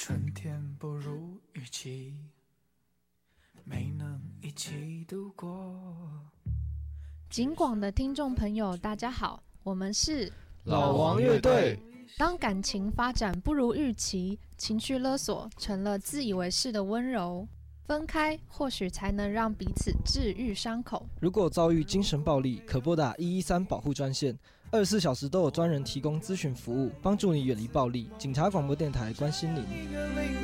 春天不如预期，没能一起度过。 警广的听众朋友大家好，我们是老王乐队。 当感情发展不如预期，情绪勒索成了自以为是的温柔，分开或许才能让彼此治愈伤口。 如果遭遇精神暴力，可拨打113保护专线，24小时都有专人提供咨询服务，帮助你远离暴力。警察广播电台关心您。